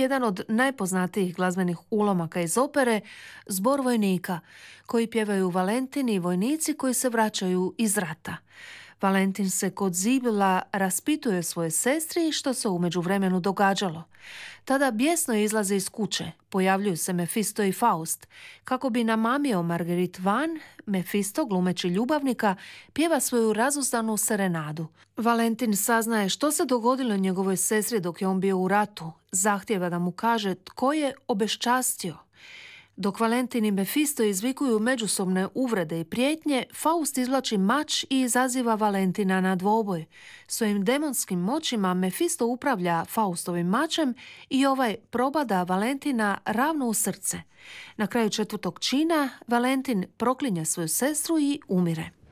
jedan od najpoznatijih glazbenih ulomaka iz opere Zbor vojnika, koji pjevaju Valentin i vojnici koji se vraćaju iz rata. Valentin se kod Zibila raspituje svoje sestri što se u međuvremenu događalo. Tada bijesno izlaze iz kuće, pojavljuju se Mefisto i Faust. Kako bi namamio Marguerite van, Mefisto, glumeći ljubavnika, pjeva svoju razuzdanu serenadu. Valentin saznaje što se dogodilo njegovoj sestri dok je on bio u ratu. Zahtijeva da mu kaže tko je obeščastio. Dok Valentin i Mefisto izvikuju međusobne uvrede i prijetnje, Faust izvlači mač i izaziva Valentina na dvoboj. Svojim demonskim moćima Mefisto upravlja Faustovim mačem i ovaj probada Valentina ravno u srce. Na kraju četvrtog čina Valentin proklinje svoju sestru i umire.